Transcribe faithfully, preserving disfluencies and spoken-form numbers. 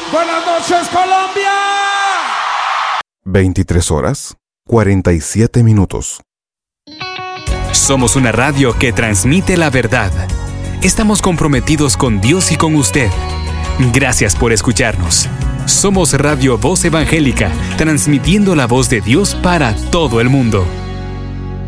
Buenas noches, Colombia. veintitrés horas, cuarenta y siete minutos. Somos una radio que transmite la verdad. Estamos comprometidos con Dios y con usted. Gracias por escucharnos. Somos Radio Voz Evangélica, transmitiendo la voz de Dios para todo el mundo.